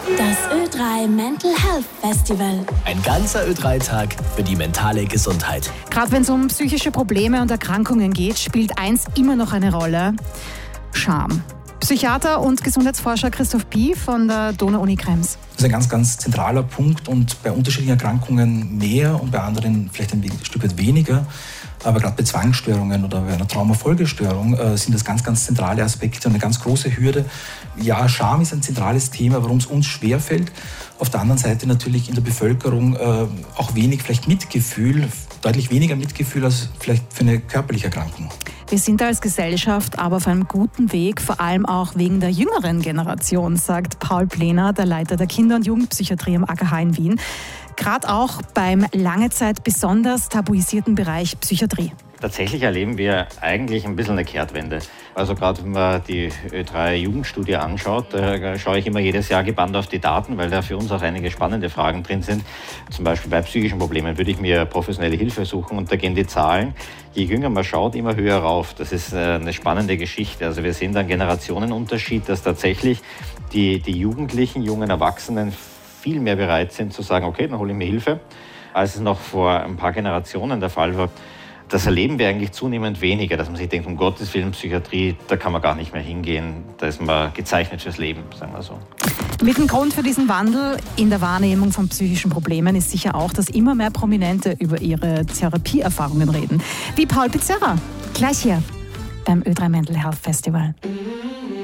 Das Ö3 Mental Health Festival. Ein ganzer Ö3-Tag für die mentale Gesundheit. Gerade wenn es um psychische Probleme und Erkrankungen geht, spielt eins immer noch eine Rolle: Scham. Psychiater und Gesundheitsforscher Christoph Pi von der Donau-Uni Krems. Das ist ein ganz, ganz zentraler Punkt und bei unterschiedlichen Erkrankungen mehr und bei anderen vielleicht ein Stück weit weniger. Aber gerade bei Zwangsstörungen oder bei einer Traumafolgestörung sind das ganz, ganz zentrale Aspekte und eine ganz große Hürde. Ja, Scham ist ein zentrales Thema, warum es uns schwerfällt. Auf der anderen Seite natürlich in der Bevölkerung auch wenig vielleicht Mitgefühl, deutlich weniger Mitgefühl als vielleicht für eine körperliche Erkrankung. Wir sind als Gesellschaft aber auf einem guten Weg, vor allem auch wegen der jüngeren Generation, sagt Paul Plener, der Leiter der Kinder- und Jugendpsychiatrie am AKH in Wien. Gerade auch beim lange Zeit besonders tabuisierten Bereich Psychiatrie. Tatsächlich erleben wir eigentlich ein bisschen eine Kehrtwende. Also gerade wenn man die Ö3-Jugendstudie anschaut, da schaue ich immer jedes Jahr gebannt auf die Daten, weil da für uns auch einige spannende Fragen drin sind. Zum Beispiel bei psychischen Problemen würde ich mir professionelle Hilfe suchen und da gehen die Zahlen, je jünger man schaut, immer höher rauf. Das ist eine spannende Geschichte. Also wir sehen da einen Generationenunterschied, dass tatsächlich die Jugendlichen, jungen Erwachsenen viel mehr bereit sind zu sagen, okay, dann hole ich mir Hilfe, als es noch vor ein paar Generationen der Fall war. Das erleben wir eigentlich zunehmend weniger, dass man sich denkt, um Gottes Willen, Psychiatrie, da kann man gar nicht mehr hingehen, da ist man gezeichnet fürs Leben, sagen wir so. Mit dem Grund für diesen Wandel in der Wahrnehmung von psychischen Problemen ist sicher auch, dass immer mehr Prominente über ihre Therapieerfahrungen reden. Wie Paul Pizzerra, gleich hier beim Ö3 Mental Health Festival.